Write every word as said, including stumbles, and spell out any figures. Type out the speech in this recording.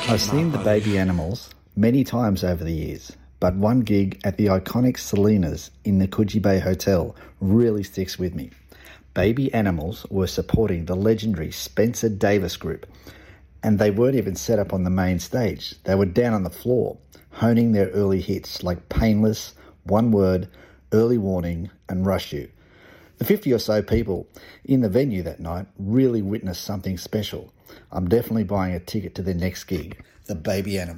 I've seen the Baby Animals many times over the years, but one gig at the iconic Salinas in the Coogee Bay Hotel really sticks with me. Baby Animals were supporting the legendary Spencer Davis Group, and they weren't even set up on the main stage. They were down on the floor, honing their early hits like Painless, One Word, Early Warning, and Rush You. The fifty or so people in the venue that night really witnessed something special. I'm definitely buying a ticket to their next gig, the Baby Animals.